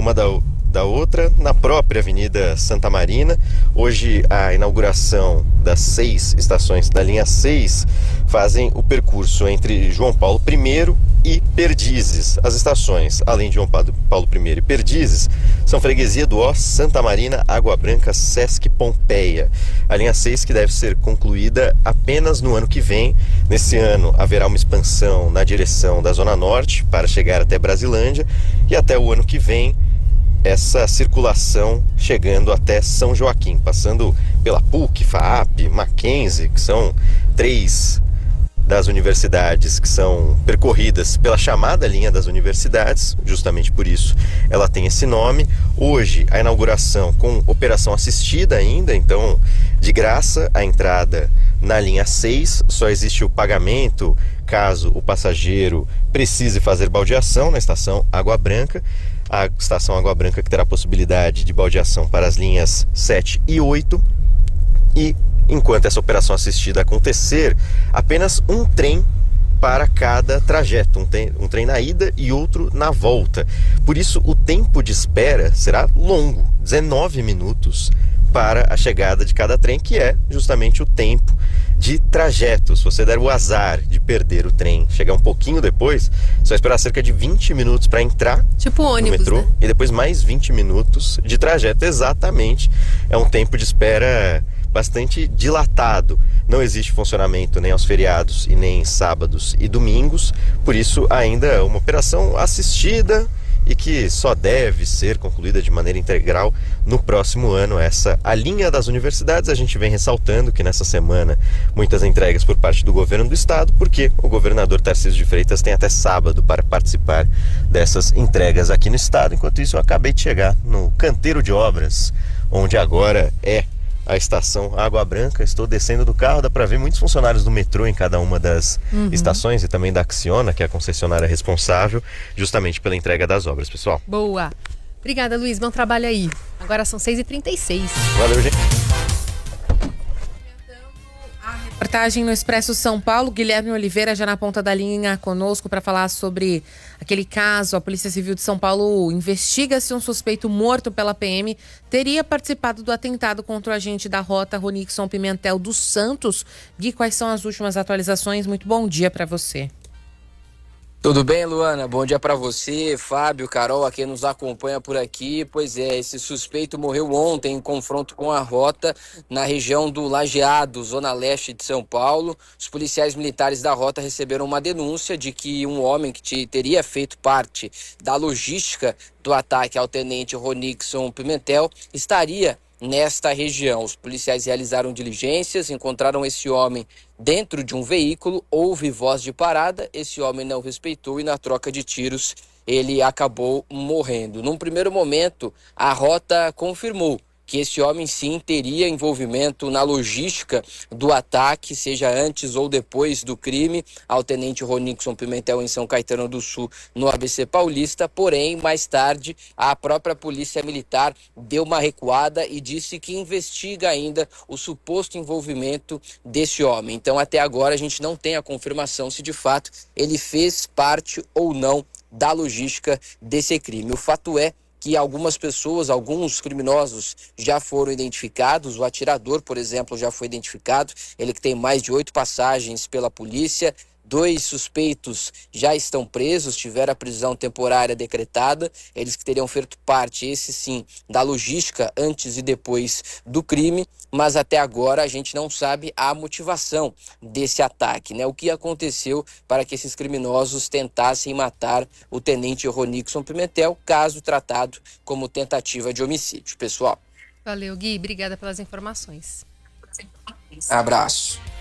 uma da outra, na própria Avenida Santa Marina. Hoje a inauguração das 6 estações da linha 6 fazem o percurso entre João Paulo I e Perdizes. As estações, além de João Paulo I e Perdizes, são Freguesia do Ó, Santa Marina, Água Branca, Sesc Pompeia. A linha 6 que deve ser concluída apenas no ano que vem. Nesse ano haverá uma expansão na direção da Zona Norte para chegar até Brasilândia, e até o ano que vem essa circulação chegando até São Joaquim, passando pela PUC, FAAP, Mackenzie, que são 3 das universidades que são percorridas pela chamada linha das universidades, justamente por isso ela tem esse nome. Hoje a inauguração com operação assistida ainda, então de graça a entrada na linha 6, só existe o pagamento caso o passageiro precise fazer baldeação na estação Água Branca. A estação Água Branca que terá possibilidade de baldeação para as linhas 7 e 8. E enquanto essa operação assistida acontecer, apenas um trem para cada trajeto, um trem na ida e outro na volta. Por isso o tempo de espera será longo, 19 minutos para a chegada de cada trem, que é justamente o tempo de trajeto. Se você der o azar de perder o trem, chegar um pouquinho depois, você vai esperar cerca de 20 minutos para entrar tipo ônibus, no metrô, né? E depois mais 20 minutos de trajeto. Exatamente, é um tempo de espera bastante dilatado. Não existe funcionamento nem aos feriados e nem sábados e domingos, por isso ainda uma operação assistida e que só deve ser concluída de maneira integral no próximo ano. Essa a linha das universidades. A gente vem ressaltando que nessa semana muitas entregas por parte do governo do estado, porque o governador Tarcísio de Freitas tem até sábado para participar dessas entregas aqui no estado. Enquanto isso, eu acabei de chegar no canteiro de obras, onde agora é a estação Água Branca. Estou descendo do carro, dá para ver muitos funcionários do metrô em cada uma das estações, e também da Acciona, que é a concessionária responsável justamente pela entrega das obras, pessoal. Boa. Obrigada, Luiz. Bom trabalho aí. Agora são 6h36. Valeu, gente. Reportagem no Expresso São Paulo, Guilherme Oliveira já na ponta da linha conosco para falar sobre aquele caso. A Polícia Civil de São Paulo investiga se um suspeito morto pela PM teria participado do atentado contra o agente da rota Ronixon Pimentel dos Santos. Gui, quais são as últimas atualizações? Muito bom dia para você. Tudo bem, Luana? Bom dia para você, Fábio, Carol, a quem nos acompanha por aqui. Pois é, esse suspeito morreu ontem em confronto com a rota na região do Lajeado, zona leste de São Paulo. Os policiais militares da rota receberam uma denúncia de que um homem que teria feito parte da logística do ataque ao tenente Ronixon Pimentel estaria nesta região. Os policiais realizaram diligências, encontraram esse homem dentro de um veículo, houve voz de parada, esse homem não respeitou e na troca de tiros ele acabou morrendo. Num primeiro momento, a rota confirmou que esse homem sim teria envolvimento na logística do ataque, seja antes ou depois do crime ao tenente Ronixon Pimentel em São Caetano do Sul, no ABC Paulista. Porém, mais tarde, a própria Polícia Militar deu uma recuada e disse que investiga ainda o suposto envolvimento desse homem. Então, até agora, a gente não tem a confirmação se de fato ele fez parte ou não da logística desse crime. O fato é que algumas pessoas, alguns criminosos já foram identificados. O atirador, por exemplo, já foi identificado. Ele que tem mais de 8 passagens pela polícia. 2 suspeitos já estão presos, tiveram a prisão temporária decretada. Eles que teriam feito parte, esse sim, da logística antes e depois do crime. Mas até agora a gente não sabe a motivação desse ataque, né? O que aconteceu para que esses criminosos tentassem matar o tenente Ronixon Pimentel, caso tratado como tentativa de homicídio. Pessoal. Valeu, Gui. Obrigada pelas informações. Abraço.